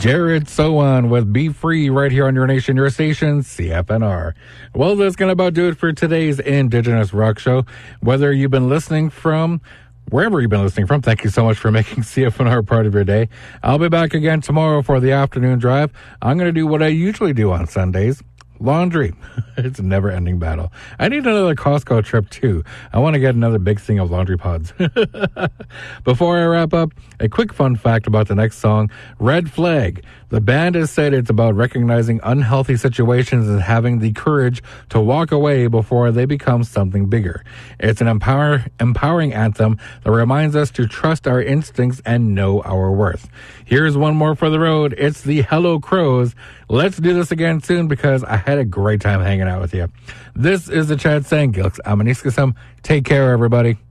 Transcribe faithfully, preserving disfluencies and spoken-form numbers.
Jared Sowan with Be Free right here on your nation, your station, C F N R. Well, that's going to about do it for today's Indigenous Rock Show. Whether you've been listening from wherever you've been listening from, thank you so much for making C F N R part of your day. I'll be back again tomorrow for the afternoon drive. I'm going to do what I usually do on Sundays. Laundry. It's a never-ending battle. I need another Costco trip, too. I want to get another big thing of laundry pods. Before I wrap up, a quick fun fact about the next song, Red Flag. The band has said it's about recognizing unhealthy situations and having the courage to walk away before they become something bigger. It's an empower, empowering anthem that reminds us to trust our instincts and know our worth. Here's one more for the road. It's the Hello Crows. Let's do this again soon because I had a great time hanging out with you. This is the Chad saying, Gilks Amaniskasam. Take care, everybody.